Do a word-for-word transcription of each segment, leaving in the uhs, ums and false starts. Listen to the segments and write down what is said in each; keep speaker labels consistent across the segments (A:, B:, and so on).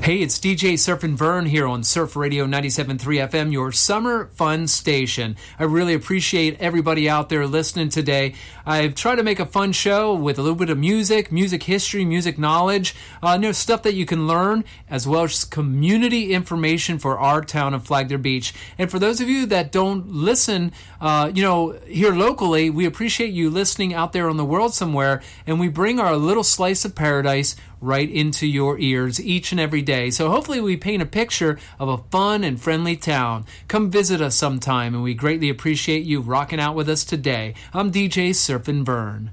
A: Hey, it's D J Surfin' Vern here on Surf Radio ninety-seven point three F M, your summer fun station. I really appreciate everybody out there listening today. I've tried to make a fun show with a little bit of music, music history, music knowledge, uh, you know, stuff that you can learn, as well as community information for our town of Flagler Beach. And for those of you that don't listen, uh, you know, here locally, we appreciate you listening out there on the world somewhere, and we bring our little slice of paradise right into your ears each and every day. So hopefully we paint a picture of a fun and friendly town. Come visit us sometime, and we greatly appreciate you rocking out with us today. I'm D J Surfin' Vern.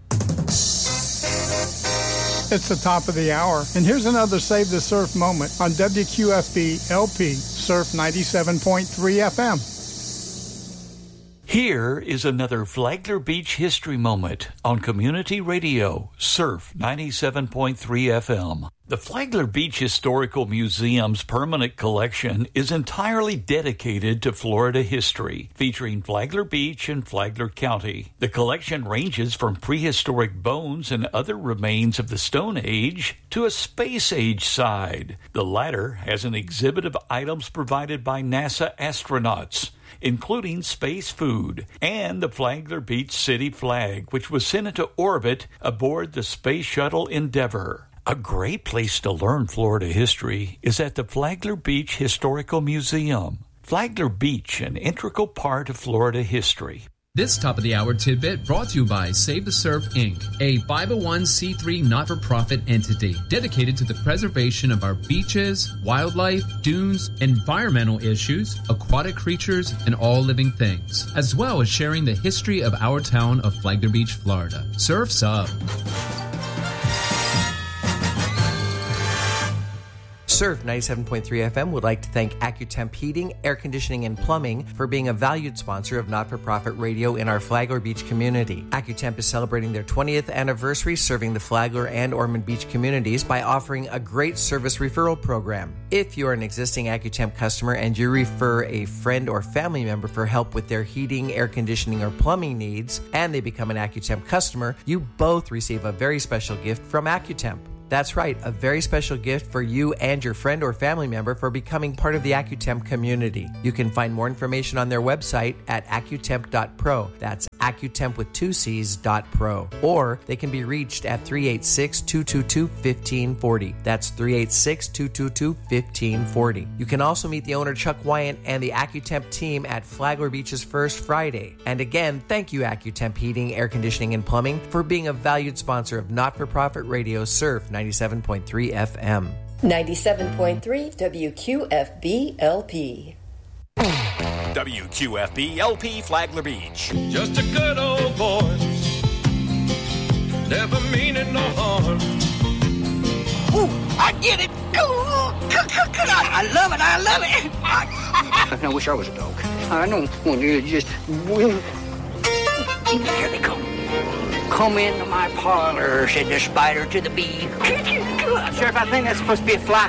B: It's the top of the hour, and here's another Save the Surf moment on W Q F B L P Surf ninety-seven point three F M.
C: Here is another Flagler Beach history moment on Community Radio, Surf ninety-seven point three F M. The Flagler Beach Historical Museum's permanent collection is entirely dedicated to Florida history, featuring Flagler Beach and Flagler County. The collection ranges from prehistoric bones and other remains of the Stone Age to a Space Age side. The latter has an exhibit of items provided by NASA astronauts, including space food, and the Flagler Beach city flag, which was sent into orbit aboard the Space Shuttle Endeavour. A great place to learn Florida history is at the Flagler Beach Historical Museum. Flagler Beach, an integral part of Florida history.
D: This top-of-the-hour tidbit brought to you by Save the Surf, Incorporated, a five oh one c three not-for-profit entity dedicated to the preservation of our beaches, wildlife, dunes, environmental issues, aquatic creatures, and all living things, as well as sharing the history of our town of Flagler Beach, Florida. Surf's up.
E: Surf ninety-seven point three F M would like to thank AccuTemp Heating, Air Conditioning, and Plumbing for being a valued sponsor of not-for-profit radio in our Flagler Beach community. AccuTemp is celebrating their twentieth anniversary serving the Flagler and Ormond Beach communities by offering a great service referral program. If you're an existing AccuTemp customer and you refer a friend or family member for help with their heating, air conditioning, or plumbing needs, and they become an AccuTemp customer, you both receive a very special gift from AccuTemp. That's right, a very special gift for you and your friend or family member for becoming part of the AccuTemp community. You can find more information on their website at accutemp dot pro. That's AccuTemp with two C's dot pro. Or they can be reached at three eight six, two two two, one five four zero. That's three eight six, two two two, one five four zero. You can also meet the owner Chuck Wyant and the AccuTemp team at Flagler Beach's First Friday. And again, thank you AccuTemp Heating, Air Conditioning, and Plumbing for being a valued sponsor of not-for-profit radio Surf ninety-seven point three F M.
F: ninety-seven point three W Q F B L P.
G: W Q F B L P Flagler Beach.
H: Just a good old boy, never meaning no harm.
I: Ooh, I get it. I love it. I love it. I wish I was a dog. I don't want to just. Here they come. Come into my parlor, said the spider to the bee.
J: Sheriff, I think that's supposed to be a fly.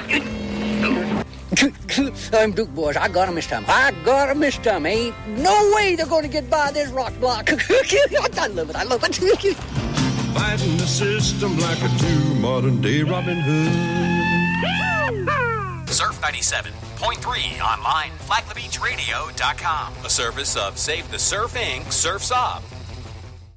I: I'm Duke, boys. I got him this time. I got him this time. Ain't no way they're going to get by this rock block. I love it. I love it.
H: Fighting the system like a true modern-day Robin Hood.
G: Surf ninety-seven point three online, flagler beach radio dot com. A service of Save the Surf, Incorporated. Surf's Up.